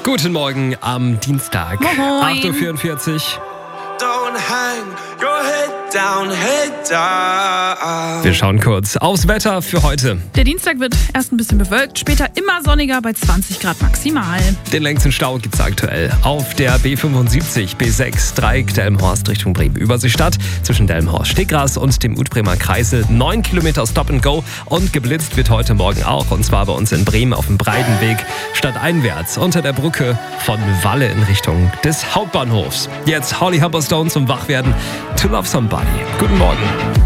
Guten Morgen am Dienstag, Moin. 8.44 Uhr. Don't hang your head down, head down. Wir schauen kurz aufs Wetter für heute. Der Dienstag wird erst ein bisschen bewölkt, später immer sonniger bei 20 Grad maximal. Den längsten Stau gibt es aktuell auf der B75, B6, Dreieck Delmenhorst Richtung Bremen. Überseestadt zwischen Delmenhorst-Stegras und dem Utbremer Kreisel. 9 Kilometer Stop and Go und geblitzt wird heute Morgen auch. Und zwar bei uns in Bremen auf dem Breidenweg stadteinwärts unter der Brücke von Walle in Richtung des Hauptbahnhofs. Jetzt Holly Humberstone zum Wachwerden. To Love Somebody. Guten Morgen.